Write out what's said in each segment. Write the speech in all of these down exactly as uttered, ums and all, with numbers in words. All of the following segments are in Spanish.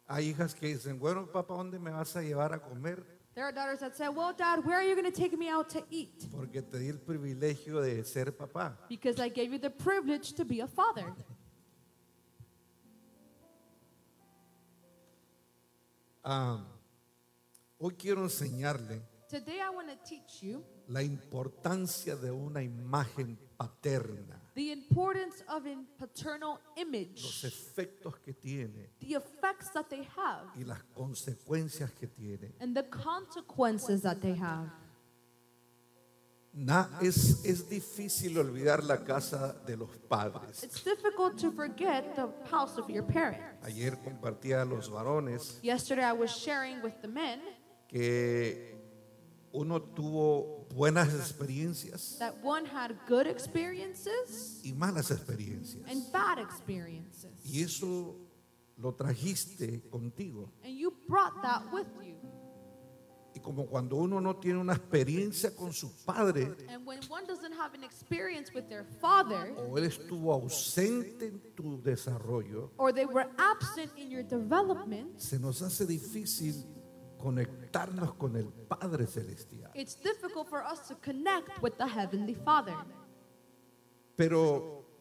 Hay hijas que dicen, bueno, papá, ¿dónde me vas a llevar a comer? There are daughters that say, well, Dad, where are you going to take me out to eat? Porque te di el privilegio de ser papá. Because I gave you the privilege to be a father. Ah, hoy quiero enseñarle Today I want to teach you la importancia de una imagen paterna, the importance of a paternal los image, efectos que tiene the effects that they have, y las consecuencias que tiene. and the consequences that they have. Na- es, es difícil olvidar la casa de los padres. It's difficult to forget the house of your parents. Ayer compartía a los varones Yesterday I was sharing with the men que uno tuvo buenas experiencias that one had good experiences y malas experiencias. and bad experiences. Y eso lo trajiste contigo. And you brought that with you. Y como cuando uno no tiene una experiencia con su padre, And when one doesn't have an experience with their father, o él estuvo ausente en tu desarrollo, or they were absent in your development, se nos hace difícil conectarnos con el Padre Celestial. it's difficult for us to connect with the Heavenly Father. Pero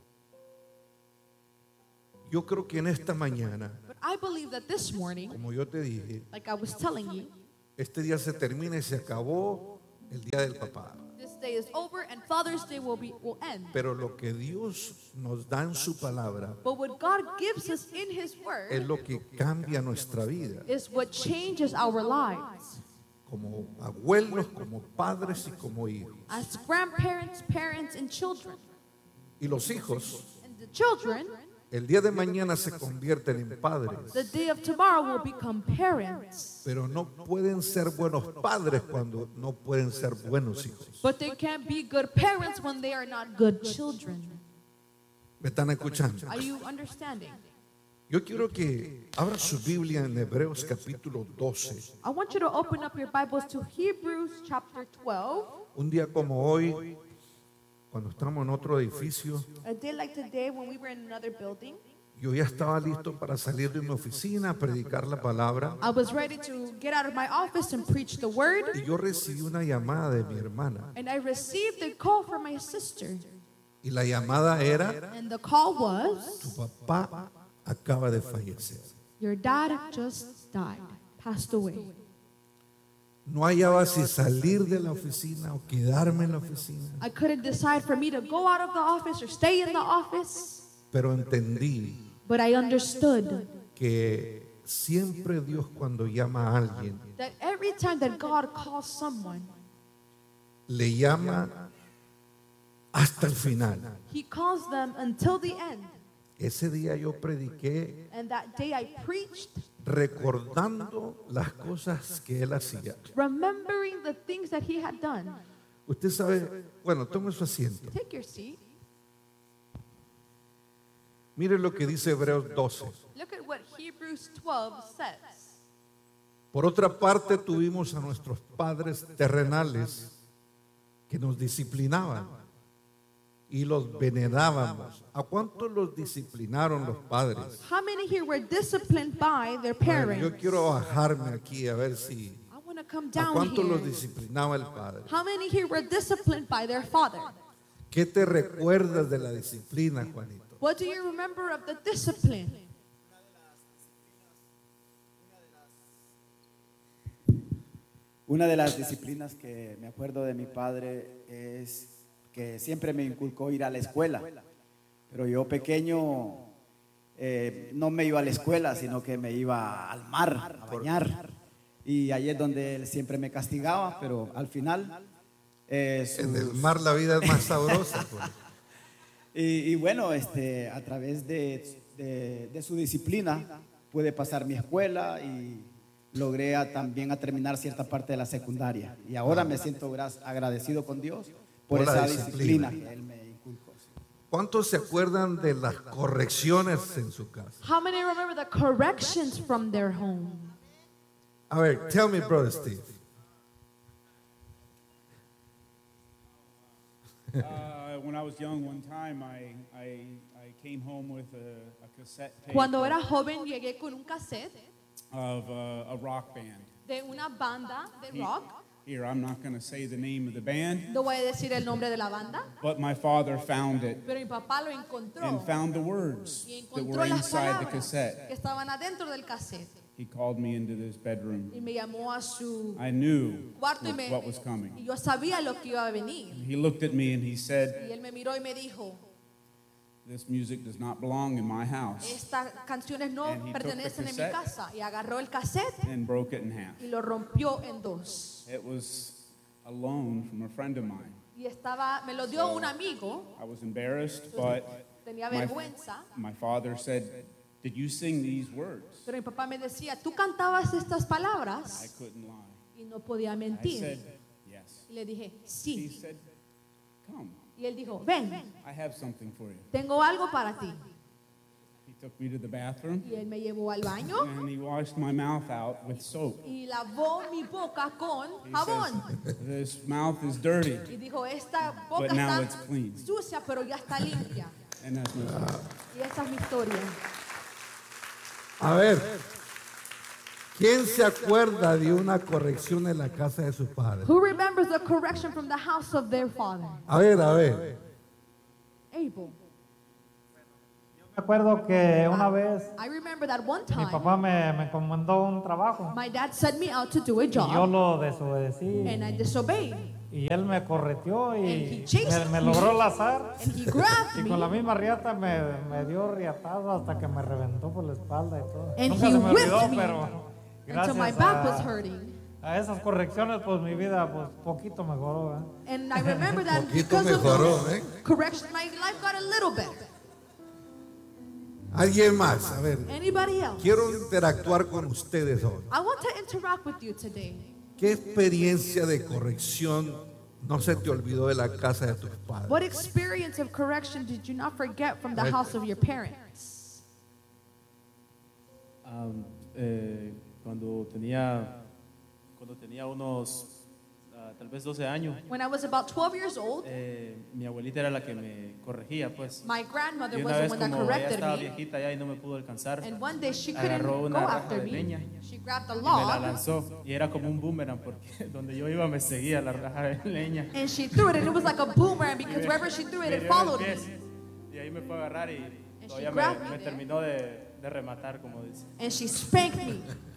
yo creo que en esta mañana, But I believe that this morning, como yo te dije, like I was telling you, este día se termina y se acabó el día del papá. this day is over and Father's Day will be will end. Pero lo que Dios nos da en su palabra But what God gives us in His es Word lo que cambia nuestra vida. is what changes our lives. Como abuelos, como padres y como hijos. As grandparents, parents, and children. Y los hijos, And the children, el día de mañana se convierten en padres. the day of tomorrow will become parents. Pero no pueden ser buenos padres cuando no pueden ser buenos hijos. But they can't be good parents when they are not good children. ¿Me están escuchando? Are you understanding? Yo quiero que abra su Biblia en Hebreos capítulo doce. I want you to open up your Bibles to Hebrews chapter twelve. Un día como hoy, cuando estamos en otro edificio, A day like today when we were in another building, yo ya estaba listo para salir de mi oficina a predicar la palabra. I was ready to get out of my office and preach the word, Y yo recibí una llamada de mi hermana. and I received a call from my sister. Y la llamada era, And the call was, tu papá acaba de fallecer. your dad just died, passed away. No hallaba si salir de la oficina o quedarme en la oficina. I couldn't decide for me to go out of the office or stay in the office, Pero entendí but I understood que siempre Dios cuando llama a alguien, that every time that God calls someone, le llama hasta el final. He calls them until the end. Ese día yo prediqué And that day I preached, recordando las cosas que él hacía. remembering the things that He had done. Usted sabe, bueno, tome su asiento. Take your seat. Mire lo que dice Hebreos doce. Look at what Hebrews twelve says. Por otra parte, tuvimos a nuestros padres terrenales que nos disciplinaban y los venerábamos. ¿A cuántos los disciplinaron los padres? How many here were disciplined by their A ver, yo parents? quiero bajarme aquí a ver si I want to come a down cuántos los here. disciplinaba el padre. How many here were disciplined by their father? ¿Qué te recuerdas de la disciplina, Juanito? What do you remember of the discipline? Una de las disciplinas que me acuerdo de mi padre es que siempre me inculcó ir a la escuela. Pero yo pequeño eh, no me iba a la escuela, sino que me iba al mar a bañar. Y ahí es donde él siempre me castigaba, pero al final... eh, sus- En el mar la vida es más sabrosa. Juan. Y, y bueno, este, a través de, de- de su disciplina pude pasar mi escuela y logré a- también a terminar cierta parte de la secundaria. Y ahora me siento gras- agradecido con Dios por, Por la esa disciplina. disciplina. que Él me inculcó. ¿Cuántos se acuerdan de las correcciones en su casa? How many remember the corrections from their home? A ver, tell me, brother Steve. Uh, when I was young, one time I, I, I came home with a, a cassette tape Cuando of, era joven llegué con un cassette of uh, a rock band. de una banda de He- rock. Here, I'm not going to say the name of the band, No voy a decir el nombre de la banda, but my father found it pero mi papá lo encontró and found the words y that encontró were las inside the palabras cassette. que estaban adentro del cassette He called me into this bedroom. y me llamó a su I knew cuarto y, me, what was y coming. yo sabía lo que iba a venir. He looked at me and he said, Y él me miró y me dijo, "This music does not belong in my house," estas canciones no And he took the pertenecen en mi cassette. casa. Y agarró el cassette and broke it in half. y lo rompió en dos. It was a loan from a friend of mine. Y estaba, me lo dio un amigo, I was embarrassed, but tenía my, vergüenza. my father said, "Did you sing these words?" Pero mi papá me decía, tú cantabas estas I palabras couldn't lie. y no podía I mentir. said, "Yes." Y le dije, He sí. said, "Come, Y él dijo, ven, I have something for you." tengo algo para ti. He took me to the bathroom Y él me llevó al baño and he washed my mouth out with soap. y lavó mi boca con He jabón. says, "This mouth is dirty," Y dijo, esta boca but now está it's clean. sucia, pero ya está limpia. And that's my story. Y esta es mi historia. A ver, ¿quién se acuerda de una corrección en la casa de su padre? Who remembers the correction from the house of their father? A ver, a ver. Abel. Me acuerdo que una vez I remember that one mi time papá me, me encomendó un trabajo my dad sent me out to do a y yo job lo desobedecí and I disobeyed. y él me correteó And he y chased me, me me. logró lazar And he grabbed y con la me misma riata me, me dio riatazo hasta que me reventó por la espalda y todo. And Nunca he se me olvidó, whipped me pero until my gracias back was a, hurting. a esas correcciones pues mi vida pues poquito mejoró. ¿verdad? And I remember that Poquito because of mejoró, those ¿eh? corrections, my life got a little better. ¿Alguien más? A ver, Anybody else? quiero interactuar con ustedes hoy. I want to interact with you today. ¿Qué experiencia de corrección no se te olvidó de la casa de tus padres? What experience of correction did you not forget from the house of your parents? Am, eh, cuando tenía cuando tenía unos ah, tal vez doce años, When I was about twelve years old, eh, mi abuelita era la que me corregía, pues. my grandmother Y was una the vez one that como ella corrected estaba me. viejita ya y no me pudo alcanzar, And one day she couldn't agarró go una raja after de me. leña She grabbed a y me la log lanzó y era como un boomerang porque donde yo iba me seguía la raja de leña. and she threw it, and it was like a boomerang Y because me- wherever she threw it, me it dio en el followed pie, me. y ahí me fue a agarrar y she todavía grabbed me, me me there. terminó de, de rematar, como dice. And she spanked me.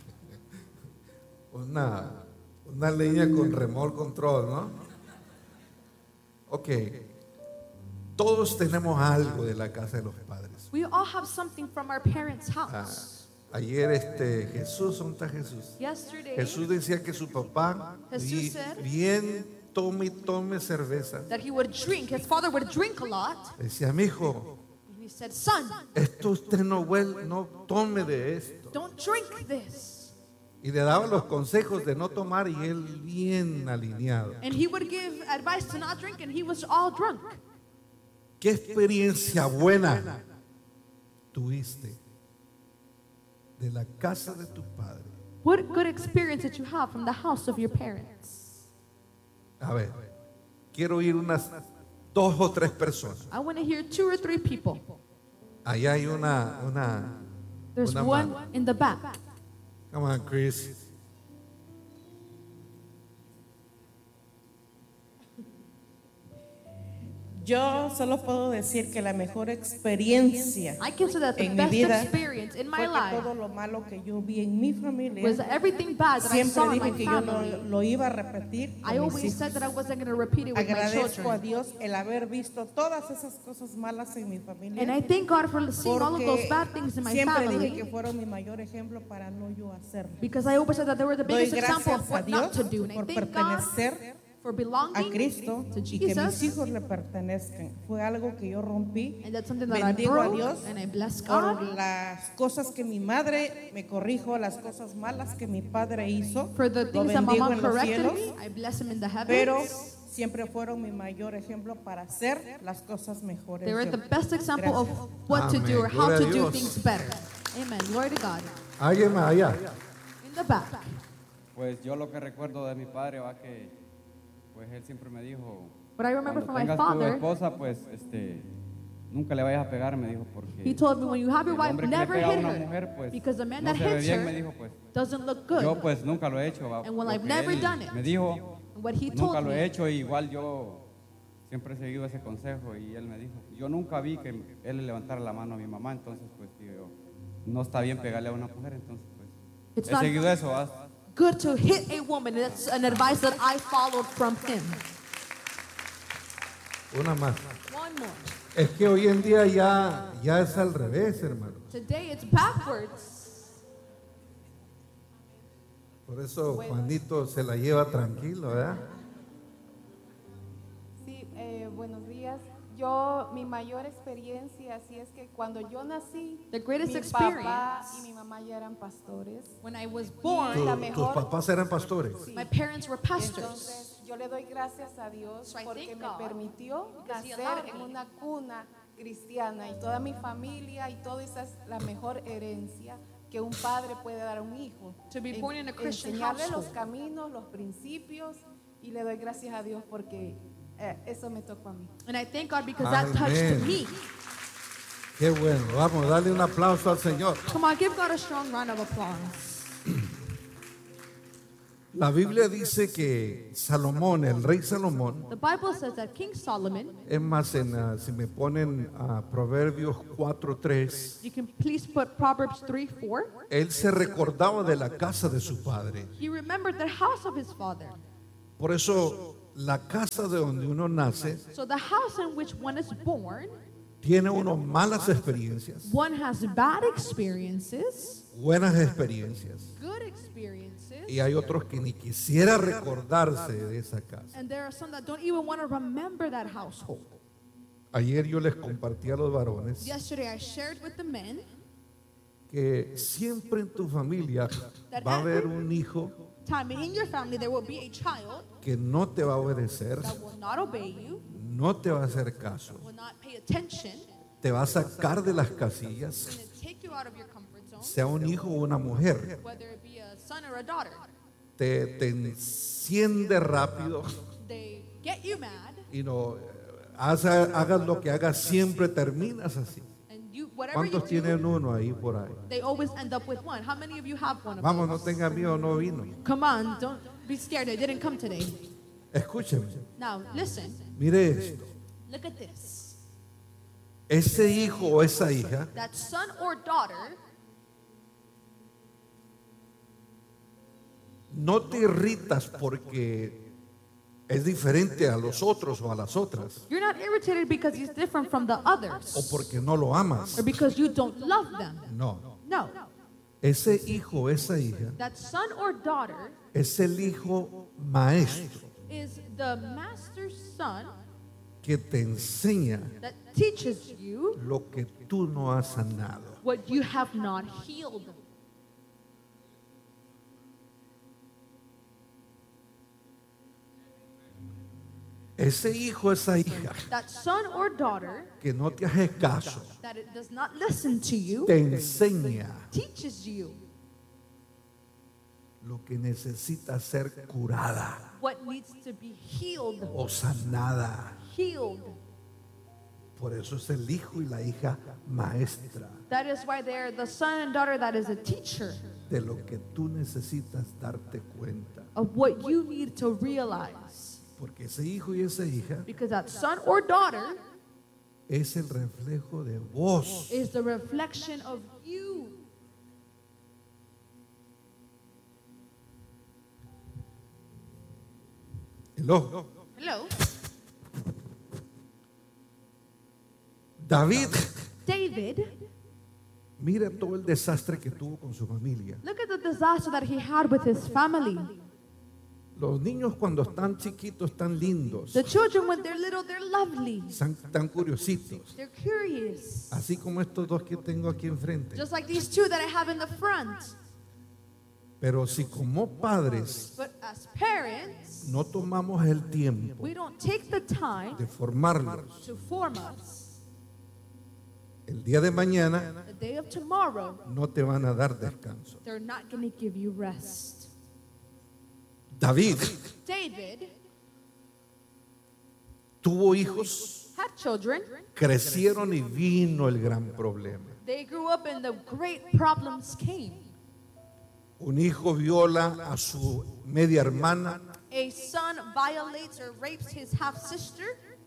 Una, una leña con remote control, ¿no? Ok. Todos tenemos algo de la casa de los padres. We all have something from our parents' Ah, house. ayer este Jesús, ¿dónde está Jesús? Yesterday, Jesús decía que su papá Jesús bi- said- bien tome y tome cerveza. that he would drink, his father would drink a lot. Decía, mijo, And he said, son, esto usted no vuelve, no tome de esto. don't drink this. Y le daba los consejos de no tomar y él bien alineado. And he would give advice to not drink, and he was all drunk. ¿Qué experiencia buena tuviste de la casa de tus padres? What good experience did you have from the house of your parents? A ver, quiero oír unas dos o tres personas. I want to hear two or three people. Allá hay una, una, There's una one mano. in the back. Come on, Chris. Yo solo puedo decir que la mejor experiencia I can say that the en mi best vida experience in my fue que life todo lo malo que yo vi en mi familia, was everything bad that I siempre saw in my dije que yo no family. lo iba a repetir I con mis always said hijos. that I wasn't going to repeat it with my Agradezco a children. Dios el haber visto todas esas cosas malas en mi familia, And I thank God for seeing all of those porque bad things in my siempre dije que family, fueron mi mayor ejemplo para no yo hacerlo. because I always said that they were the Doy biggest example of gracias a what not Dios to do. And I por thank God pertenecer for a belonging Cristo to y que mis Jesus. hijos le pertenezcan. Fue algo que yo rompí. And that's something that I Bendigo a broke, Dios and I bless por God las cosas que mi madre me corrijo, las cosas malas que mi padre hizo. for the Lo things that my bendigo mom en los corrected cielos, me. I bless him in the pero heavens. siempre fueron mi mayor ejemplo para hacer las cosas mejores. They were Yo- the best example of Gracias. what to do or Amén. how Gloria to a do Dios. things better. Amen. Glory to God. Alguien más allá. In the back. Pues yo lo que recuerdo de mi padre va que, pues él siempre me dijo, What I remember cuando from my tengas tu father, esposa, pues este, nunca le vayas a pegar, me dijo, porque He told me, when you have your el wife, hombre que le never pega a hit una her. mujer, pues, Because the man no that se ve hits bien, me her dijo, pues. doesn't look good. Yo pues nunca lo he hecho. va, And well, lo I've que never él done it. me dijo, And what he nunca told lo he me, hecho, y igual yo siempre he seguido ese consejo, y él me dijo, yo nunca vi que él le levantara la mano a mi mamá, entonces pues yo, no está bien pegarle a una mujer, entonces pues it's he not seguido eso. ¿va? good to hit a woman. That's an advice that I followed from him. Una más. One more. Es que hoy en día ya, ya es al revés, hermano. Today it's backwards. Por eso Juanito se la lleva tranquilo, ¿verdad? Sí, eh, buenos días. Yo, mi mayor experiencia, así es que cuando yo nací, The greatest mi experience, papá y mi mamá ya eran pastores. when I was Tu- born, la tus mejor- papás eran pastores. my parents were pastors. Entonces, yo le doy gracias a Dios So I porque thank me God permitió because He nacer allowed en me. una cuna cristiana, y toda mi familia y todo esa es la mejor herencia que un padre puede dar a un hijo. To be born in a Christian enseñarle los household. caminos, los principios, y le doy gracias a Dios porque eh, eso me tocó a mí. And I thank God because that touched Amén. me. Qué bueno. Vamos, darle un aplauso al Señor. Come on, give God a strong round of applause. La Biblia dice que Salomón, el rey Salomón, The Bible says that King Solomon, es más, en, ah, si me ponen a Proverbios cuatro tres, you can please put Proverbs three four. él se recordaba de la casa de su padre. He remembered the house of his father. Por eso, la casa de donde uno nace So the house in which one is born, tiene uno malas experiencias, one has bad experiences, buenas experiencias, good experiences, y hay otros que ni quisiera recordarse de esa casa. and there are some that don't even want to remember that household. Ayer yo les compartí a los varones Yesterday I shared with the men que siempre en tu familia va a haber un hijo time in your family there will be a child que no te va a obedecer, that will not obey you, no te va a hacer caso, will not pay attention, te va a sacar de las casillas, going to take you out of your comfort zone, sea un hijo o una mujer, whether it be a son or a daughter. te, te enciende rápido They get you mad, y no hagas, hagas lo que hagas, siempre terminas así. and you whatever you ¿Cuántos do, tienen uno ahí por ahí? they always end up with one. How many of you have one of Vamos, no those? tenga miedo, no vino. Come on, don't be scared. They didn't come today. Escúcheme, Now, listen. mire esto. Look at this. Ese hijo o esa hija That son or daughter, no te irritas porque es diferente a los otros o a las otras, you're not irritated because he's different from the o others porque no lo amas. or because you don't love them. No, No. ese hijo o esa hija That son or daughter es el hijo maestro is the master's son que te enseña that teaches you lo que tú no has sanado. what you have not healed. Ese hijo o esa hija That son or daughter que no te hace caso, that it does not listen to you te enseña teaches you lo que necesita ser curada what needs to be healed. o sanada. Healed. Por eso es el hijo y la hija maestra That is why they're the son and daughter that is a teacher de lo que tú necesitas darte cuenta. of what you need to realize. Porque ese hijo y esa hija Because that son or daughter es el reflejo de vos. is the reflection of you. Hello. Hello. David, David, mira todo el desastre que tuvo con su familia. look at the disaster that he had with his family. Los niños cuando están chiquitos están lindos, The children, when they're little, they're lovely. están tan curiositos. They're curious. Así como estos dos que tengo aquí enfrente. Just like these two that I have in the front. Pero si como padres But as parents, no tomamos el tiempo we don't take the time de formarlos, to form us. el día de mañana The day of tomorrow, no te van a dar descanso. they're not going to give you rest. David David tuvo hijos had children. Crecieron y vino el gran problema. They grew up and the great problems came. Un hijo viola a su media hermana. A son violates or rapes his half sister.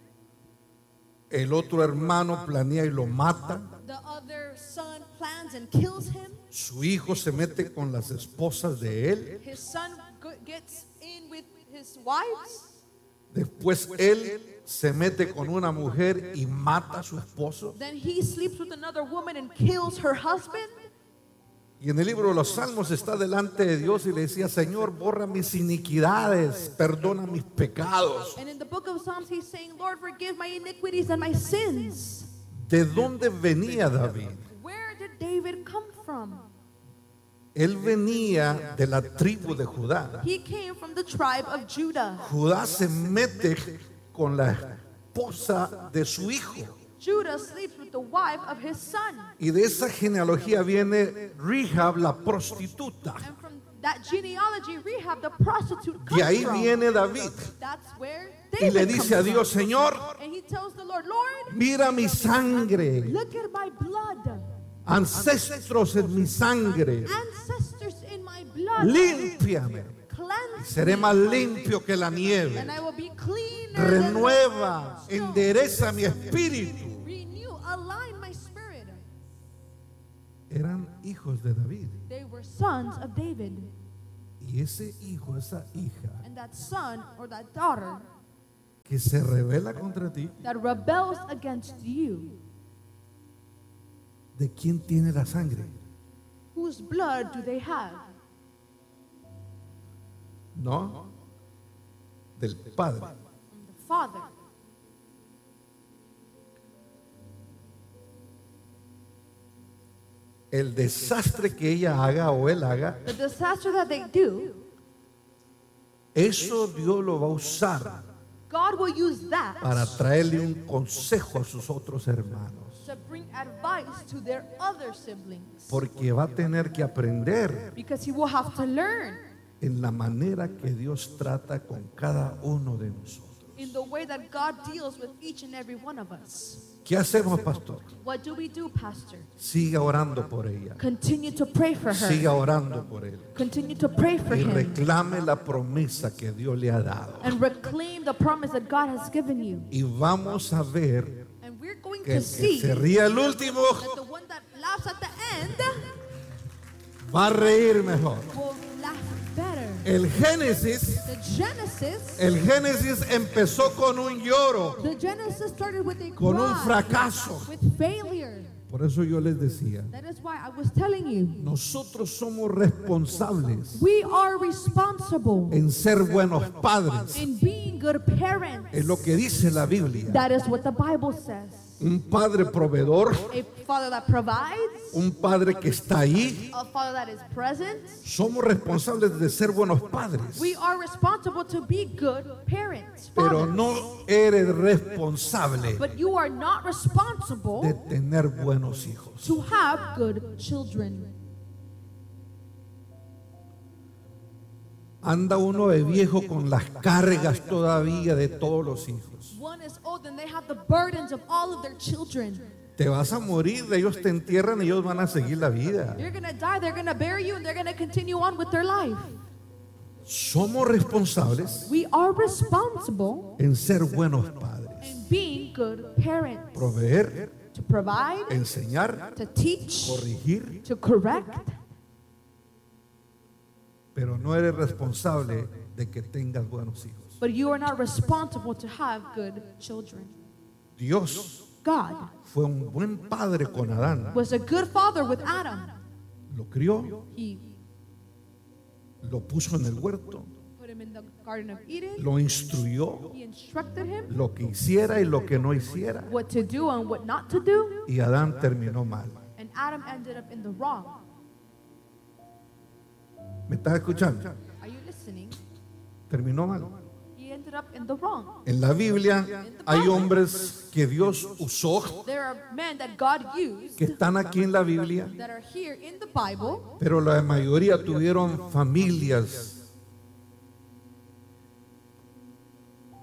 El otro hermano planea y lo mata. The other son plans and kills him. Su hijo se mete con las esposas de él. His son go- gets in with his wives. Después él se mete con una mujer y mata a su esposo. Then he sleeps with another woman and kills her husband. Y en el libro de los Salmos está delante de Dios y le decía: Señor, borra mis iniquidades, perdona mis pecados. And in the book of Psalms he's saying, Lord, forgive my iniquities and my sins. ¿De dónde venía David? Where did David come from? Él venía de la tribu de Judá. He came from the tribe of Judah. Judá se mete con la esposa de su hijo. Judah sleeps with the wife of his son. Y de esa genealogía viene Rahab, la prostituta. And from that genealogy, Rahab, the prostitute, De comes ahí from. viene David. That's where Y le David dice a comes Dios: from. Señor, And he tells the Lord, Lord, mira mi sangre, look at my blood. ancestros en mi sangre, Ancestors in my blood. límpiame. Cleanse Seré me. más limpio que la nieve. And I will be cleaner than the Renueva, snow. endereza mi espíritu. Renew, align my spirit. Eran hijos de David. They were sons of David. Y ese hijo, esa hija And that son or that daughter que se revela contra ti, that rebels against you, ¿de quién tiene la sangre? whose blood do they have? No, del Padre. From the Father. El desastre que ella haga o él haga, The disaster that they do, eso Dios lo va a usar God will use that para traerle un consejo a sus otros hermanos. to bring advice to their other siblings. Porque va a tener que aprender Because he will have to learn en la manera que Dios trata con cada uno de nosotros. in the way that God deals with each and every one of us. ¿Qué hacemos, pastor? What do we do, Pastor? Siga orando por ella. Continue to pray for her. Siga orando por él. Continue to pray for Y him. reclame la promesa que Dios le ha dado. And reclaim the promise that God has given you. Y vamos a ver And we're going que to el que see se ría el último that the one that laughs at the end va a reír mejor. will laugh better. El Génesis, The Genesis, el Génesis empezó con un lloro, the Genesis started with a con un cry, fracaso. with failure. Por eso yo les decía, That is why I was telling you, nosotros somos responsables we are responsible en ser buenos padres. in being good parents. Es lo que dice la Biblia. That is what the Bible says. Un padre proveedor, A father that provides, un padre que está ahí. a father that is present. Somos responsables de ser buenos padres. We are responsible to be good parents, Pero fathers. no eres responsable But you are not de responsible tener buenos hijos. to have good children. Anda uno de viejo con las cargas todavía de todos los hijos. One is old and they have the burdens of all of their children. Te vas a morir, ellos te entierran y ellos van a seguir la vida. You're going to die, they're going to bury you, and they're going to continue on with their life. Somos responsables We are responsible en ser buenos padres. in being good parents. Proveer, To provide, enseñar, to teach, corregir, to correct. pero no eres responsable de que tengas buenos hijos. But you are not responsible to have good children. Dios God fue un buen padre con Adán. was a good father with Adam. Lo crió, He lo puso en el huerto, put him in the Garden of Eden. lo instruyó, He instructed him lo que hiciera y lo que no hiciera. what to do and what not to do. Y Adán terminó mal. And Adam ended up in the wrong. ¿Me estás escuchando? Are you listening? Terminó mal. He ended up in the wrong. En la Biblia hay hombres que Dios usó, There are men that God used que están aquí en la Biblia, that are here in the Bible, pero la mayoría tuvieron familias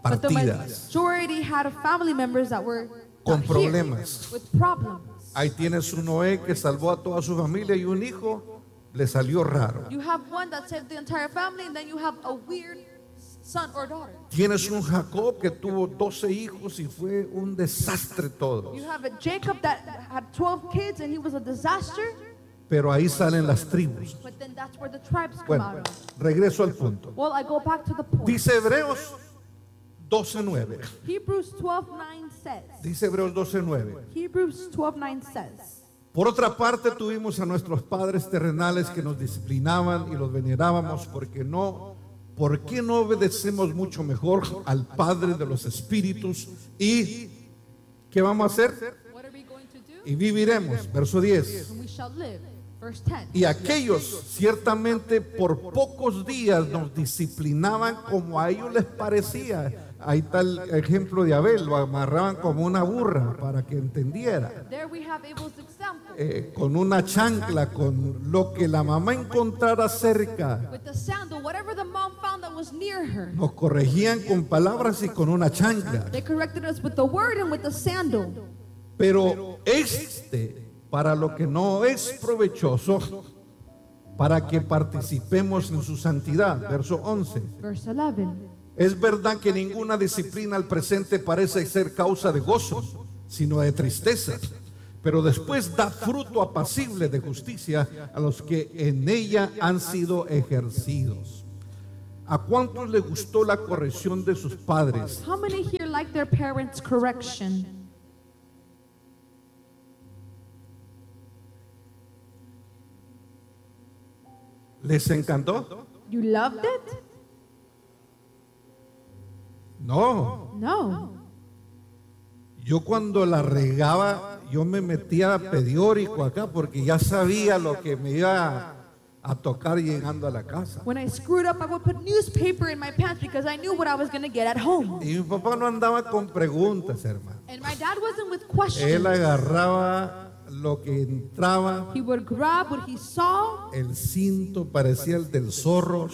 But the partidas, majority had family members that were con not here, problemas. with problems. Ahí tienes un Noé que salvó a toda su familia y un hijo le salió raro. You have one that saved the entire family, and then you have a weird son or daughter. Tienes un Jacob que tuvo doce hijos y fue un desastre todo. You have a Jacob that had twelve kids, and he was a disaster. Pero ahí salen las tribus. But then that's where the tribes come Bueno, out of. regreso al punto. Well, I go back to the point. Dice Hebreos doce nueve. Hebrews twelve nine says. Dice Hebreos doce nueve. Hebrews twelve nine says. Por otra parte, tuvimos a nuestros padres terrenales que nos disciplinaban y los venerábamos, porque no, ¿por qué no obedecemos mucho mejor al Padre de los Espíritus? Y ¿qué vamos a hacer? What are we going to do? Y viviremos. Verso diez. And we shall live. Verse ten. Y aquellos ciertamente por pocos días nos disciplinaban como a ellos les parecía. Ahí está el ejemplo de Abel, lo amarraban como una burra para que entendiera. There we have Abel's example. Eh, con una chancla, con lo que la mamá encontrara cerca. With the sandal, whatever the mom found that was near her. Nos corregían con palabras y con una chancla. They corrected us with the word and with the sandal. Pero este, para lo que no es provechoso, para que participemos en su santidad. Verso once. Verse eleven. Es verdad que ninguna disciplina al presente parece ser causa de gozo, sino de tristeza, pero después da fruto apacible de justicia a los que en ella han sido ejercidos. ¿A cuántos les gustó la corrección de sus padres? How many here like their parents' correction? ¿Les encantó? You loved it? No. No. Yo cuando la regaba, yo me metía a periódico acá porque ya sabía lo que me iba a tocar llegando a la casa. When I screwed up, I would put newspaper in my pants because I knew what I was going to get at home. Y mi papá no andaba con preguntas, hermano. And my dad wasn't with questions. Él agarraba lo que entraba. He would grab what he saw. El cinto parecía el del zorro.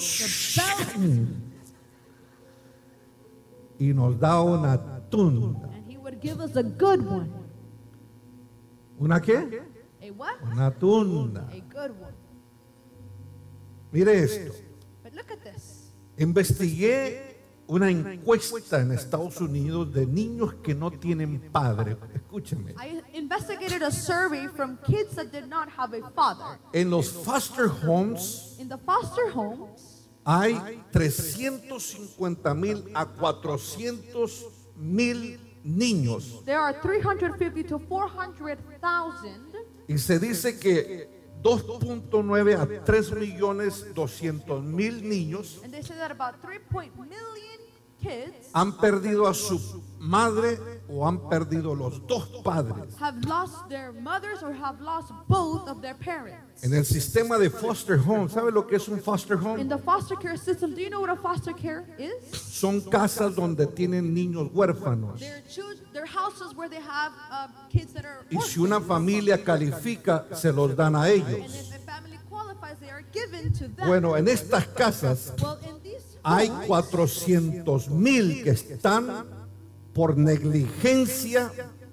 Y nos daba una tunda. And he would give us a good one. ¿Una qué? A what? Una tunda. A good one. Mire esto. But look at this. Investigué una encuesta en Estados Unidos de niños que no tienen padre. Escúcheme. I investigated a survey from kids that did not have a father. En los foster homes In the foster homes, hay trescientos cincuenta mil a cuatrocientos mil niños. there are three hundred fifty to four hundred thousand, Y se dice que dos punto nueve a tres millones doscientos mil niños and they say that about three point million kids han perdido a su madre o han perdido los dos padres. have lost their mothers or have lost both of their parents. En el sistema de foster home, ¿sabe lo que es un foster In home? the foster care system, do you know what a foster care is? Son casas donde tienen niños huérfanos. They're, children, they're houses where they have uh, kids that are Y si orphans. una familia califica, se los dan a And ellos. if a family qualifies, they are given to them. Bueno, en estas casas Well, in these hay homes, cuatrocientos mil que están por negligencia,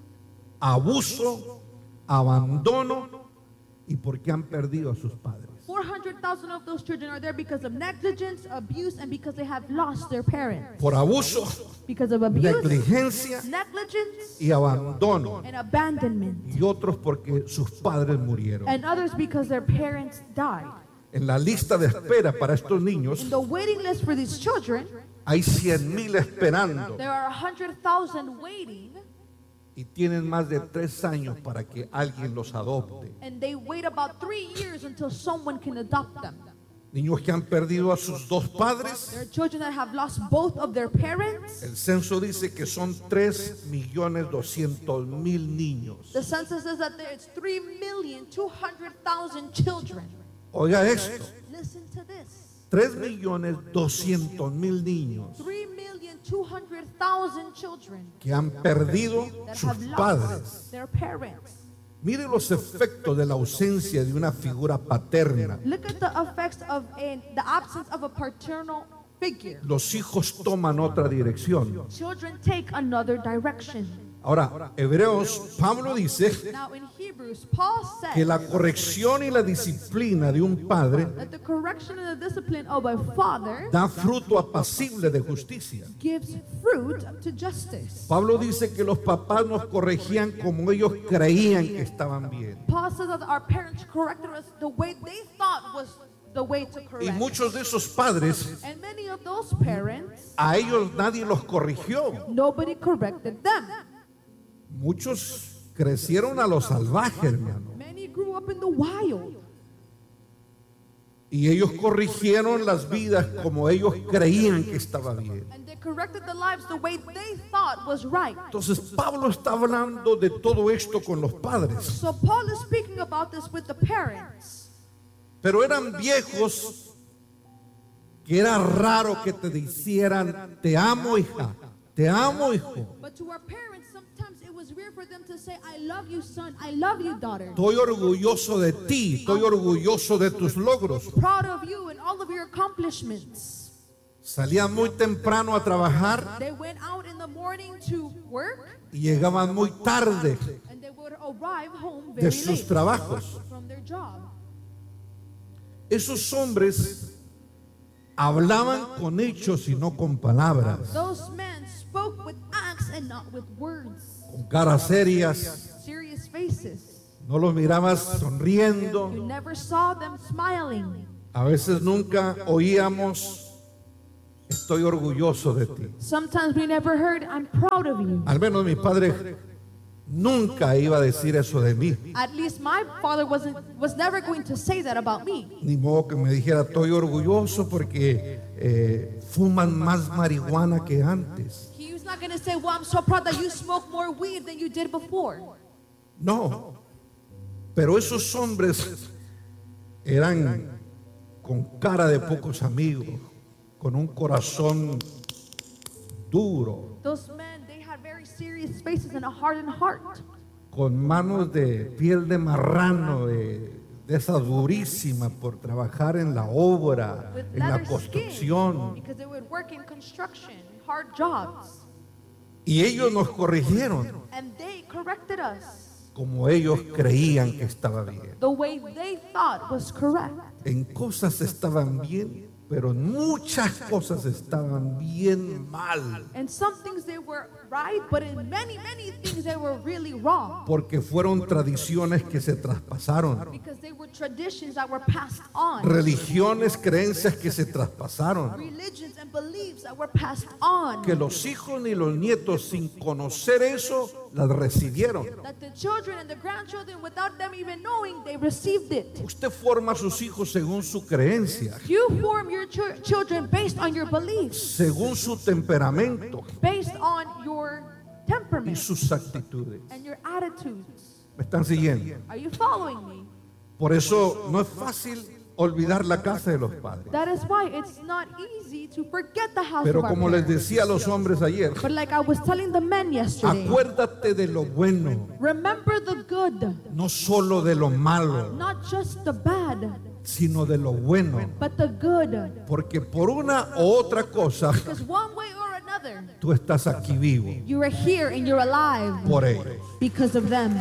abuso, abandono y porque han perdido a sus padres. four hundred thousand of those children are there because of negligence, abuse, and because they have lost their parents. Por abuso, Because of abuse, negligencia negligence, y abandono. and abandonment. Y otros porque sus padres murieron. And others because their parents died. En la lista de espera para estos niños In the waiting list for these children, hay cien mil esperando there are one hundred thousand waiting, y tienen más de tres años para que alguien los adopte. and they wait about three years until someone can adopt them. Niños que han perdido a sus dos padres. There are children that have lost both of their parents. El censo dice que son tres millones doscientos mil niños. The census says that there's three million two hundred thousand children. Oiga esto, Listen to this. tres millones doscientos mil niños three million two hundred thousand children que han perdido that sus have padres. lost their parents. Mire los efectos de la ausencia de una figura paterna. Look at the effects of a, the absence of a paternal figure. Los hijos toman otra dirección. Children take another direction. Ahora, Hebreos, Pablo dice Now in Hebrews, Paul says que la corrección y la disciplina de un padre that the correction and the discipline of a father da fruto apacible de justicia. gives fruit to justice. Pablo dice que los papás nos corregían como ellos creían que estaban bien. Paul says that our parents corrected us the way they thought was the way to Y correct. muchos de esos padres, And many of those parents, a ellos nadie los corrigió. nobody corrected them. Muchos crecieron a lo salvaje, hermano. Many grew up in the wild. Y ellos corrigieron las vidas como ellos creían que estaba bien. And they corrected the lives the way they thought was right. Entonces Pablo está hablando de todo esto con los padres. So Paul is speaking about this with the parents. Pero eran viejos que era raro que te dijeran, te amo, hija, te amo, hijo. But to our parents, sometimes it was weird for them to say, I love you, son. I love you, daughter. Estoy orgulloso de ti, estoy orgulloso de tus logros. Proud of you and all of your accomplishments. Salían muy temprano a trabajar They went out in the morning to work y llegaban muy tarde and they would arrive home de very sus late trabajos. from their job. Esos hombres hablaban con hechos y no con palabras, Those men spoke with acts and not with words. con caras serias. Serious faces. No los mirabas sonriendo. You never saw them smiling. A veces nunca oíamos, estoy orgulloso de ti. Sometimes we never heard, I'm proud of you. Al menos mi padre nunca iba a decir eso de mí. At least my father wasn't was never going to say that about me. Ni modo que me dijera, estoy orgulloso porque eh, fuman más marihuana que antes. He was not going to say, well, I'm so proud that you smoke more weed than you did before. No. Pero esos hombres eran con cara de pocos amigos, con un corazón duro, Those men, they had very serious faces and a hardened heart. con manos de piel de marrano, de, de esa durísima por trabajar en la obra, With en la leather skin, construcción. because they would work in construction, hard jobs. Y ellos nos corrigieron And they corrected us como ellos creían que estaba bien. the way they thought was correct. En cosas estaban bien, pero en muchas cosas estaban bien mal, And some things they were right, but in many, many things they were really wrong. porque fueron tradiciones que se traspasaron, Because they were traditions that were passed on. religiones, creencias que se traspasaron, Religions and beliefs that were passed on. que los hijos ni los nietos sin conocer eso las recibieron. That the children and the grandchildren, without them even knowing, they received it. Usted forma a sus hijos según su creencia, You form your ch- children based on your beliefs, según su temperamento based on your y temperament sus actitudes. and your attitudes. ¿Me están siguiendo? Are you following me? Por eso no es fácil olvidar la casa de los padres. That is why it's not easy to forget the house Pero of our como les parents. decía a los hombres ayer, But like I was telling the men yesterday, acuérdate de lo bueno, remember the good, no solo de lo malo, not just the bad, sino de lo bueno. but the good. Porque por una u otra cosa, Because one way or another, tú estás aquí vivo you are here and you're alive por ellos. because of them.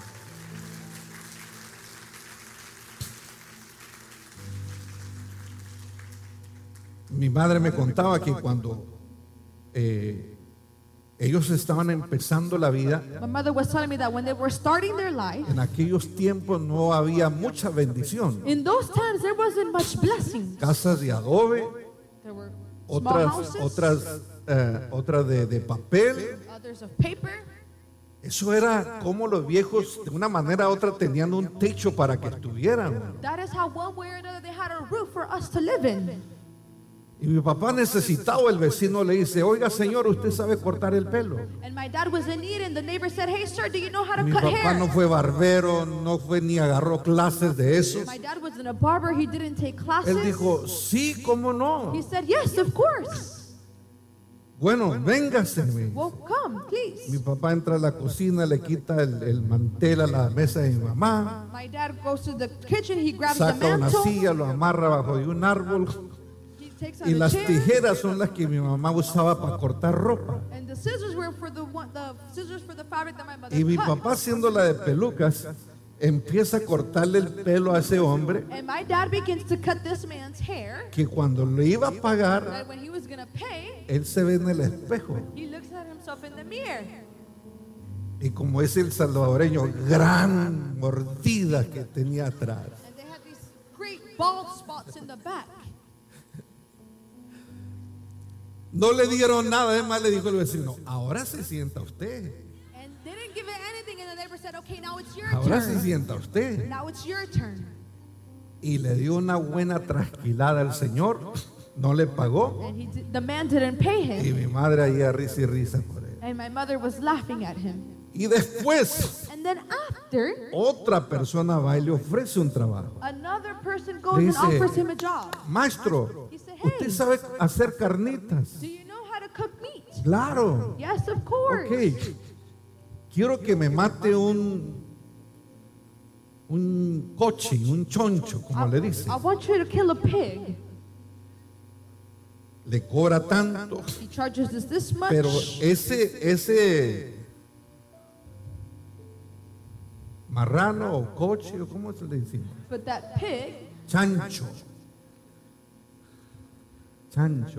Mi madre me contaba que cuando eh, ellos estaban empezando la vida, My mother was telling me that when they were starting their life, en aquellos tiempos no había mucha bendición. in those times there wasn't much blessing. Casas de adobe, There were small otras, houses, otras, eh, otras de, de papel. others of paper. Eso era como los viejos de una manera u otra tenían un techo para que estuvieran. That is how one way or another they had a roof for us to live in. Y mi papá necesitaba, el vecino le dice, oiga señor, ¿usted sabe cortar el pelo? And my dad was in need and the neighbor said, hey sir, do you know how to Mi cut papá hair? no fue barbero, no fue ni agarró clases de eso. My dad wasn't a barber, he didn't take classes. Él dijo, sí, cómo no. He said, yes, of course. Bueno, véngase. me dice. Well, come, please. Mi papá entra a la cocina, le quita el, el mantel a la mesa de mi mamá, My dad goes to the kitchen, he grabs the saca una mantle, silla, lo amarra bajo de un árbol he takes out Y a las chair, tijeras son las que mi mamá usaba para cortar ropa. and the scissors were for the one, the scissors for the fabric that my mother Y mi cut. papá, haciendo la de pelucas, empieza a cortarle el pelo a ese hombre, And my dad begins to cut this man's hair. que cuando le iba a pagar, That when he was gonna pay, él se ve en el espejo. he looks at himself in the mirror. Y como es el salvadoreño, gran mordida que tenía atrás. And they had these great bald spots in the back. No le dieron nada, además le dijo el vecino, ahora se sienta usted, And they didn't give it anything, and the neighbor said, okay, now it's your ahora se turn. sienta usted. Now it's your turn. Y le dio una buena trasquilada al señor, no le pagó, And he did, the man didn't pay y him. mi madre ahí a risa y risa por él. And my mother was laughing at him. Y después, And then after, otra persona va y le ofrece un trabajo. another person goes Le and dice, offers him a job. Maestro, He said, ¿usted hey, sabe hacer carnitas? do you know how to cook meat? Claro. Yes, of course. Ok. Quiero que me mate un, un coche, un choncho, como le dice. I want you to kill a pig. Le cobra tanto, He charges us this much. pero ese, ese marrano o coche, o ¿cómo se le decimos? But that pig, Chancho. Chancho.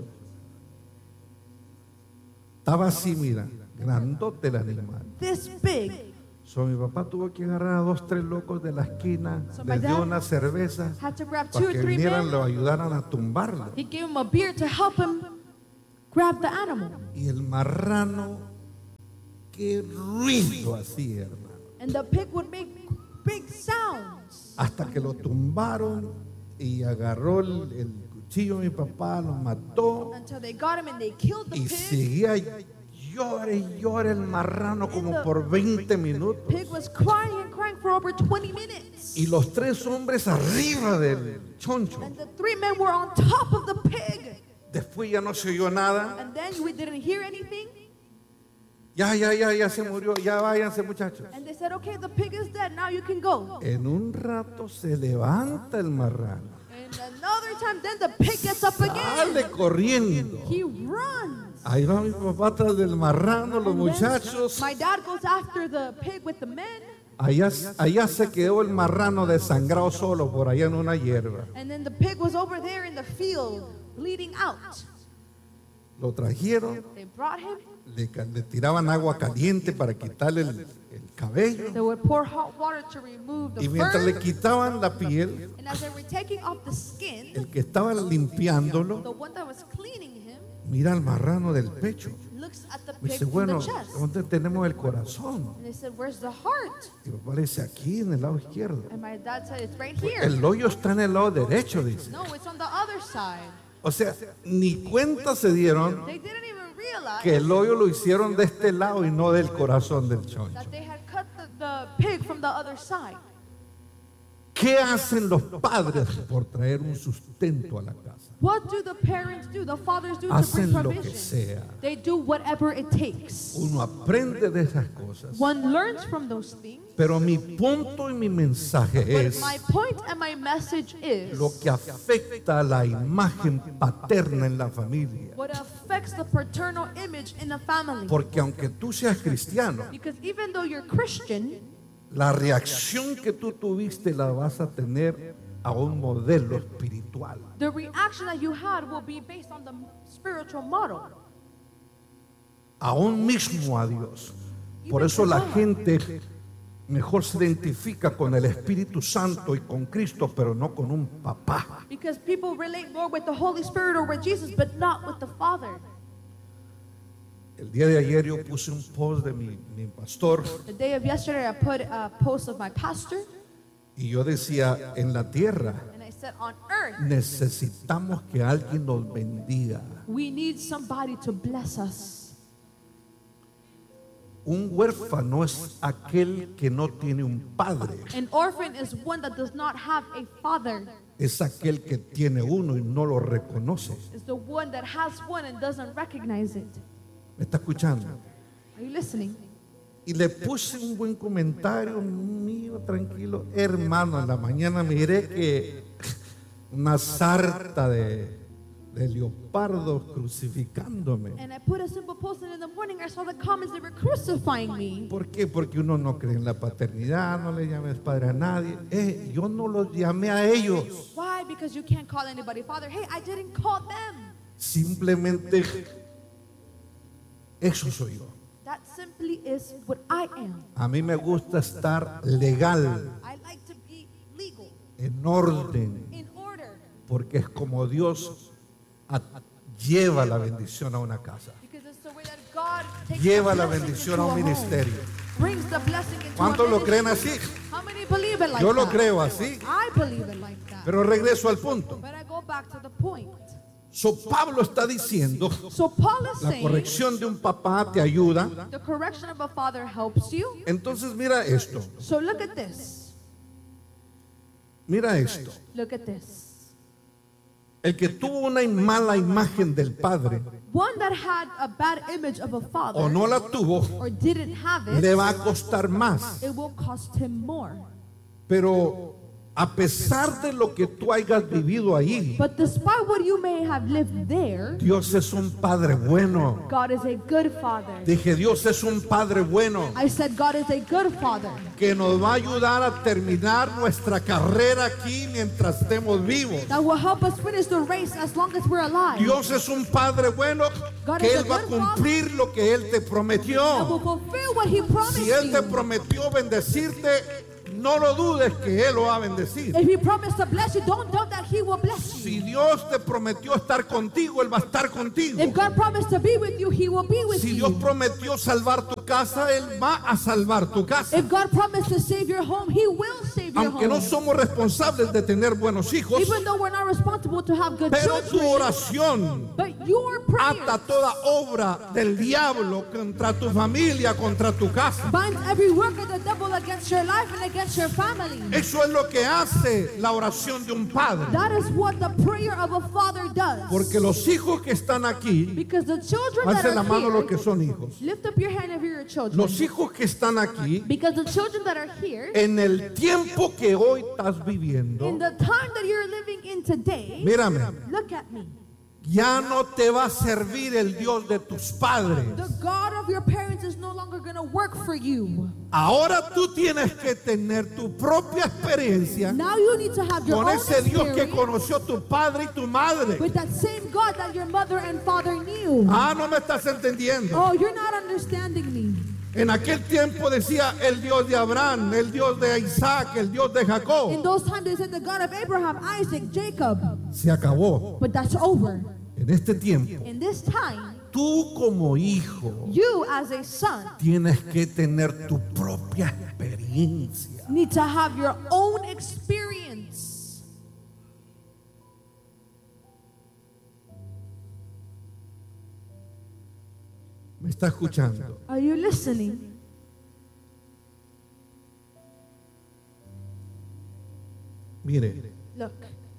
Estaba así, mira, grandote el animal. this big, So, mi papá tuvo que agarrar a dos, tres locos de la esquina, So my les dio dad una cerveza had to grab two para or que three vinieran, men. lo ayudaran a tumbarlo. He gave him a beer to help him grab the animal. Y el marrano, qué ruido hacía, hermano. And the pig would make big sounds. Hasta que lo tumbaron y agarró el, el cuchillo mi papá, lo mató Until they got him and they killed the y pig. seguía llore y llore el marrano como por veinte minutos. Pig was crying and crying for over twenty minutes. Y los tres hombres arriba del choncho. And the three men were on top of the pig. Después ya no se oyó nada. And then we didn't hear anything. Ya, ya, ya, ya se murió. Ya váyanse, muchachos. And they said, okay, the pig is dead. Now you can go. En un rato se levanta el marrano. And another time, then the pig gets up again. Sale corriendo. He runs. Ahí va mi papá tras del marrano, los And then muchachos. my dad goes after the pig with the men. Allá, allá se quedó el marrano desangrado solo por allá en una hierba. And then the pig was over there in the field, bleeding out. Lo trajeron, They brought him. le, ca- le tiraban agua caliente para quitarle el, el cabello. They would pour hot water to remove the Y mientras le fur. quitaban la piel, And as they were taking off the skin, el que estaba limpiándolo, the one that was cleaning him mira al marrano del pecho. looks at the Me pig dice, from bueno, the chest. ¿dónde tenemos el corazón? And they said, where's the heart? Y mi papá le dice, aquí en el lado izquierdo. And my dad said, it's right here. El hoyo está en el lado derecho, dice. No, it's on the other side. O sea, ni cuenta se dieron They didn't even realize que el hoyo lo hicieron de este lado y no del corazón del choncho. that they had cut the, the pig from the other side. ¿Qué hacen los padres por traer un sustento a la casa? What do the parents do? The fathers do to Hacen bring lo que provision. sea. They do whatever it takes. Uno aprende de esas cosas. One learns from those things. Pero mi punto y mi mensaje But es my point and my message is lo que afecta a la imagen paterna en la familia. what affects the paternal image in a family. Porque aunque tú seas cristiano, Because even though you're Christian, la reacción que tú tuviste la vas a tener a un modelo espiritual. the reaction that you had will be based on the spiritual model. Aún mismo a Dios. Por eso la gente mejor se identifica con el Espíritu Santo y con Cristo, pero no con un papá. Because people relate more with the Holy Spirit or with Jesus, but not with the Father. El día de ayer yo puse un post de mi, mi pastor The day of yesterday, I put a post of my pastor, y yo decía, en la tierra and I said, on earth, necesitamos que alguien nos bendiga. we need somebody to bless us. Un huérfano es aquel que no tiene un padre, An orphan is one that does not have a father. es aquel que tiene uno y no lo reconoce. It's the one that has one and doesn't recognize it. ¿Me está escuchando? Are you listening? Y le puse un buen comentario mío, tranquilo. Hermano, en la mañana miré que una sarta de, de leopardos crucificándome. And I put a simple post, and in the morning I saw the comments, they were crucifying me. ¿Por qué? Porque uno no cree en la paternidad, no le llames padre a nadie. Eh, yo no los llamé a ellos. Why? Because you can't call anybody father. Hey, I didn't call them. Simplemente eso soy yo. That simply is what I am. A mí me gusta estar legal, I like to be legal, en orden, in order, porque es como Dios a- lleva la bendición a una casa, because it's the way that God takes lleva the la blessing bendición into a un home, ministerio. brings the blessing into a ¿Cuántos lo creen ministry. así? How many believe it like Yo lo that? creo así, I believe it like that. pero regreso al punto. But I go back to the point. So, Pablo está diciendo, So Paul is la saying corrección de un papá te ayuda. the correction of a father helps you. Entonces mira esto, So look at this. mira esto. Look at this. El que tuvo una mala imagen del padre One that had a bad image of a father o no la tuvo, or didn't have it, le va a costar más. it will cost him more. Pero a pesar de lo que tú hayas vivido ahí, But despite what you may have lived there, Dios es un padre bueno. God is a good father. Dije, Dios es un padre bueno I said God is a good father que nos va a ayudar a terminar nuestra carrera aquí mientras estemos vivos. that will help us finish the race as long as we're alive. Dios es un padre bueno God que is a Él va a good cumplir lo que Él te That will prometió. fulfill what he promised Si Él te you. prometió bendecirte, no lo dudes que Él lo va a bendecir. If he promised to bless you, don't doubt that he will bless Si you. Dios te prometió estar contigo, Él va a estar contigo. If God promised to be with you, he will be with Si Dios you. prometió salvar tu casa, Él va a salvar tu casa. If God promised to save your home, he will save your Aunque no home. somos responsables de tener buenos hijos, Even though we're not responsible to have good pero tu children, oración but your prayer ata toda obra del diablo contra tu familia, contra tu casa. binds every work of the devil against your life and against your family. Eso es lo que hace la oración de un padre. That is what the prayer of a father does. Porque los hijos que están aquí, Because the children that alcen la are mano los here, que son hijos. lift up your hand if you're your children. Los hijos que están aquí, Because the children that are here, en el tiempo que hoy estás viviendo, in the time that you're living in today, mírame, look at me. ya no te va a servir el Dios de tus padres. The God of your parents is no longer going to work for you. Ahora tú tienes que tener tu propia experiencia Now you need to have your con own ese Dios que experience conoció tu padre y tu madre. with that same God that your mother and father knew. Ah, no me estás entendiendo. Oh, you're not understanding me. En aquel tiempo decía el Dios de Abraham, el Dios de Isaac, el Dios de In Jacob. those times they said the God of Abraham, Isaac, Jacob. Se acabó. But that's over. En este tiempo, In this time, tú como hijo you as a son tienes que tener tu propia experiencia. need to have your own experience. ¿Me está escuchando? Are you listening? Mire, Look,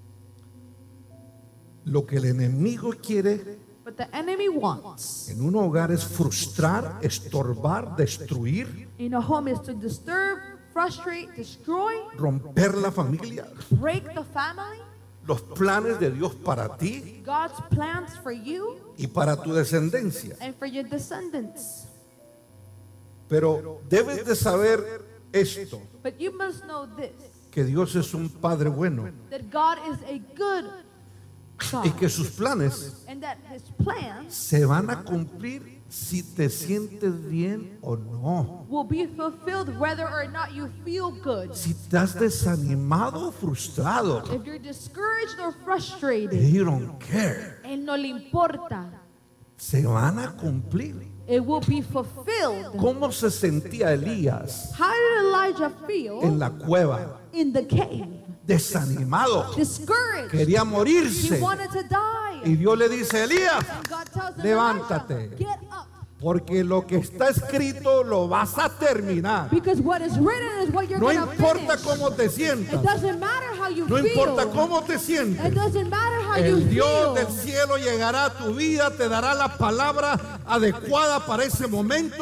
lo que el enemigo quiere what the enemy wants en un hogar es frustrar, estorbar, destruir, in a home is to disturb, frustrate, destroy, romper la familia, break the family, los planes de Dios para ti God's plans for you y para tu descendencia. and for your descendants. Pero debes de saber esto, But you must know this, que Dios es un Padre bueno that God is a good y God, que sus planes and that his plans se van a cumplir si te sientes bien o no. will be fulfilled whether or not you feel good. Si estás desanimado o frustrado, If you're discouraged or frustrated, you don't care. and no le importa, Se van a cumplir. it will be fulfilled. ¿Cómo se sentía Elías How did Elijah feel en la cueva? in the cave? Desanimado. Discouraged. Quería He morirse. wanted to die. Y Dios le dice, Elías, And God tells him, levántate. Elijah, get up. porque lo que está escrito lo vas a terminar. Because what is written is what you're No going to importa finish. cómo te It sientas. doesn't matter how you No feel. importa cómo te sientes. It doesn't matter how you El Dios feel. del cielo llegará a tu vida, te dará la palabra adecuada para ese momento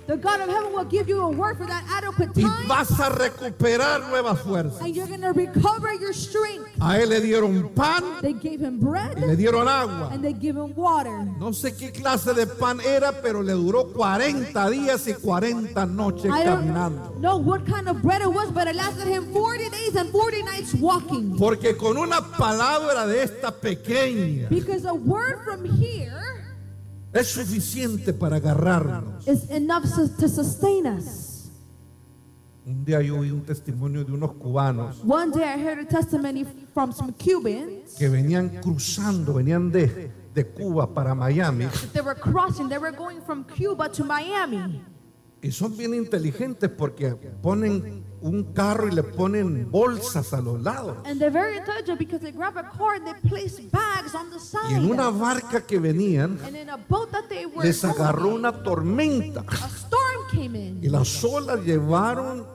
The God of heaven will give you a word for that adequate y time, vas a recuperar nuevas fuerzas. and you're going to recover your strength. A él le dieron pan They gave him y bread, le dieron agua. and they gave him water. No sé qué clase de pan era, pero le duró cuarenta días y cuarenta noches I caminando. don't know what kind of bread it was, but it lasted him forty days and forty nights walking. Porque con una palabra de esta pequeña Because a word from here es suficiente para agarrarnos. is enough to, to sustain us. Un día yo oí un testimonio de unos cubanos One day I heard a testimony from some Cubans. que venían cruzando, venían de, de Cuba para Miami, They were crossing, they were going from Cuba to Miami. y son bien inteligentes porque ponen un carro y le ponen bolsas a los lados. And they're very intelligent because they grab a car and they place bags on the Y en una side. barca que venían And in a boat that they were les agarró going, una tormenta a storm came in. y las olas llevaron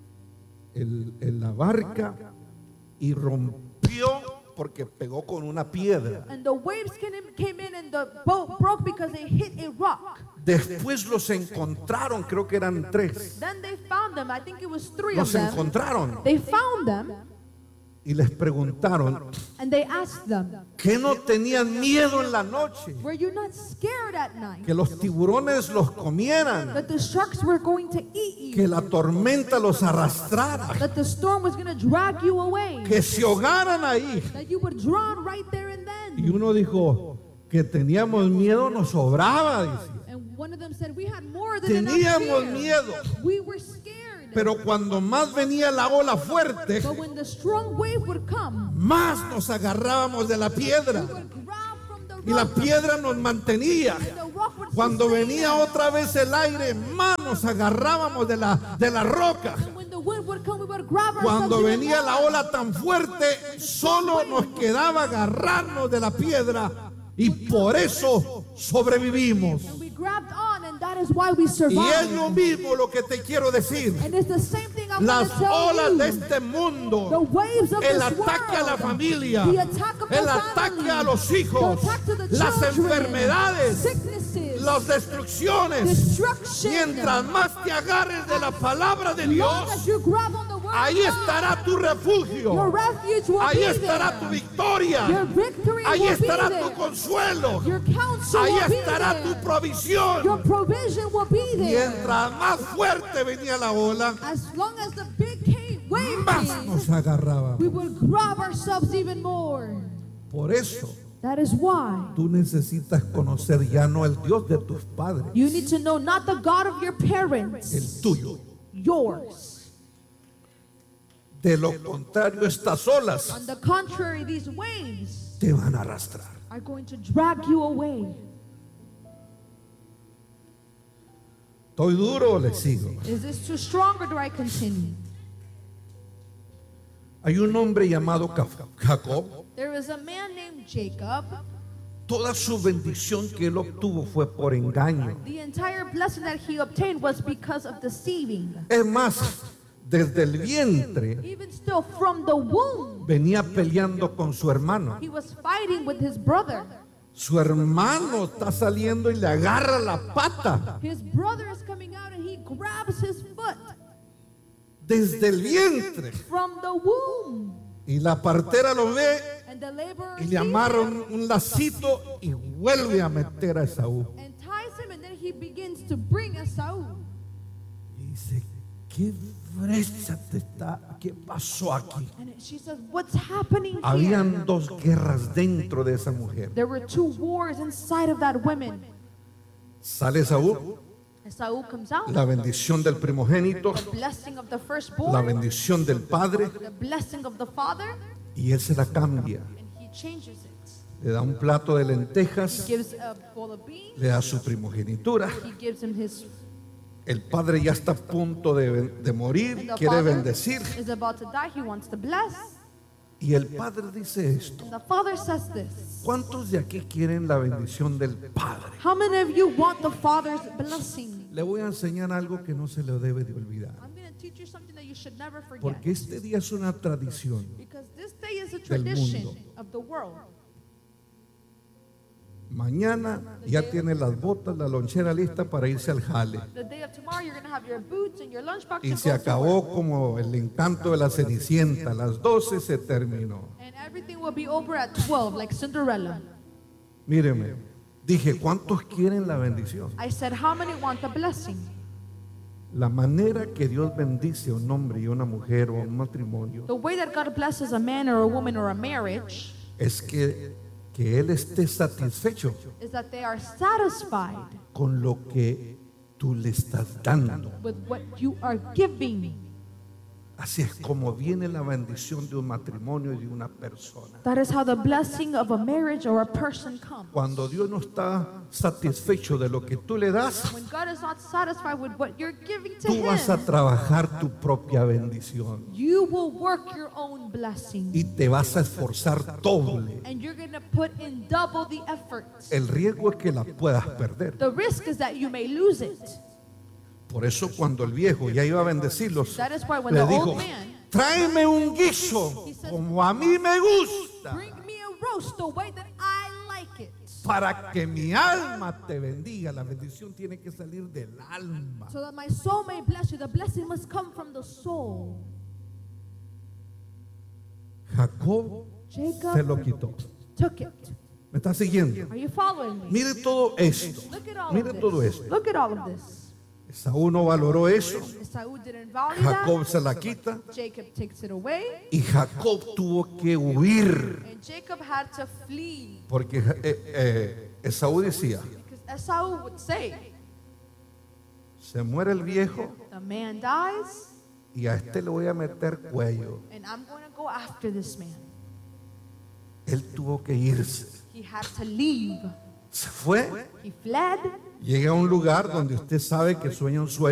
el, el- la barca y rompió porque pegó con una piedra. And the waves came in, came in and the boat broke because they hit a rock. Después los encontraron, creo que eran tres. Then they found them. I think it was three Los of them. encontraron They found them y les preguntaron, and they asked them, ¿qué no tenían miedo en la noche? were you not scared at night Que los tiburones los comieran, that the sharks were going to eat que you? la tormenta los arrastrara, That the storm was going to drag you away? que se ahogaran ahí. That you would drown right there and Y then? uno dijo, que teníamos miedo nos sobraba, dice. And one of them said, we had more than enough Teníamos fear. miedo, We were scared. pero cuando más venía la ola fuerte, But when the strong wave would come, más nos agarrábamos de la we piedra would grab from the y la rock. piedra nos mantenía. And the rock would Cuando sustain venía us. otra vez el aire, más nos agarrábamos de la, de la roca. And when the wind would come, we would grab ourselves Cuando even venía more. la ola tan fuerte, solo nos quedaba agarrarnos de la piedra y por eso sobrevivimos. And we grabbed on, and that is why we Y es survived. lo mismo lo que te quiero decir. And it's the same thing I'm Las going to tell olas you. de este The mundo, waves of el this ataque a la world, familia, the attack of the el ataque family, a los the hijos, attack to the las children, enfermedades, sicknesses, las destrucciones, destruction. mientras más te agarres de la palabra de As long Dios, as you grab on the word ahí of God, estará tu your refugio, refuge will ahí be estará there. tu victoria, Your victory ahí will estará be tu there. consuelo, Your counsel ahí will be estará there. tu provisión. Your provision will be there. Mientras más fuerte venía la ola, As long as the big came, wave más came, nos agarrábamos. we will grab ourselves even more. Por eso That is why tú necesitas conocer ya no el Dios de tus padres, you need to know not the God of your el parents, tuyo. yours. De lo contrario, estas olas On the contrary, these waves te van a arrastrar. are going to drag you away. ¿Estoy duro o le sigo? Is this too strong or do I continue? Hay un hombre llamado Ca- Jacob. There is a man named Jacob. Toda su bendición que él obtuvo fue por engaño. The entire blessing that he obtained was because of deceiving. Es más, desde el vientre Even still, from the womb, venía peleando con su hermano. he was fighting with his brother. Su hermano está saliendo y le agarra la pata. His brother is coming out and he grabs his foot Desde el vientre. from the womb. Y la partera lo ve And the laborer y le sees amarra him un, un lacito y vuelve a meter a Esaú. and ties him, and then he begins to bring Esau. Y dice, ¿qué brecha te está? ¿Qué pasó aquí? And she says, what's happening here? Habían dos guerras dentro de esa mujer. There were two wars inside of that woman. Sale Esaú, Esau comes out. la bendición del primogénito, The blessing of the la firstborn, bendición del padre, the blessing of the father, y él se la cambia. and he changes it. Le da un plato de He lentejas, gives a bowl of beans. le da su primogenitura. He gives him his. El padre ya está a punto de, de morir, The quiere father bendecir. is about to die. He wants to bless. Y el padre dice esto. And the father says this. ¿Cuántos de aquí quieren la bendición del padre? How many of you want the father's blessing? Le voy a enseñar algo que no se le debe de olvidar. I'm going to teach you something that you should never forget. Porque este día es una tradición. Because this day is a Del tradition mundo. of the world. Mañana ya tiene las botas, la lonchera lista para irse al jale. The day of tomorrow, you're going to have your boots and your lunchbox Y and se go to acabó work. como el encanto de la Cenicienta. A las doce se terminó. And everything will be over at twelve, like Cinderella. Míreme, dije, ¿cuántos quieren la bendición? I said, how many want the blessing? La manera que Dios bendice a un hombre y una mujer o a un matrimonio The way that God blesses a man or a woman or a marriage es que, que Él esté satisfecho is that they are satisfied con lo que tú le estás dando. with what you are giving. Así es como viene la bendición de un matrimonio y de una persona. That is how the blessing of a marriage or a person comes. Cuando Dios no está satisfecho de lo que tú le das, When God is not satisfied with what you're giving to tú vas a Him, trabajar tu propia bendición you will work your own blessing. y te vas a esforzar doble. And you're going to put in double the effort. El riesgo es que la puedas perder. The risk is that you may lose it. Por eso cuando el viejo ya iba a bendecirlos, That is why when le the dijo, old man, tráeme un guiso como a mí me gusta, bring me a roast the way that I like it, para que mi alma te bendiga. La bendición tiene que salir del alma. so that my soul may bless you. The blessing must come from the soul. Jacob se lo Jacob quitó. took it. ¿Me está siguiendo? Are you following me? Mire todo esto. Look at all Mire of todo this. esto. Look at all of this. Esaú no valoró eso. Esau didn't value Jacob that. se la quita Jacob takes it away. y Jacob tuvo que huir. And Jacob had to flee. Porque eh, eh, Esaú decía, Because Esau would say, se muere el viejo the man dies, y a este le voy a meter cuello. and I'm going to go after this man. Él tuvo que irse. He had to leave. Se fue. He fled. Llega a un lugar donde usted sabe que sueña un sueño.